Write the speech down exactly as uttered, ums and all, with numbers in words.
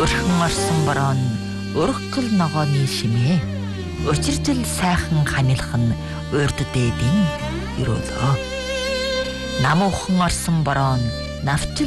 өрхөн орсон бороо нь ургал ногооны шимээ. Учиржил сайхан ханилах нь урд дээдийн өрөөлөө. Намуухан орсон бороо нь навчил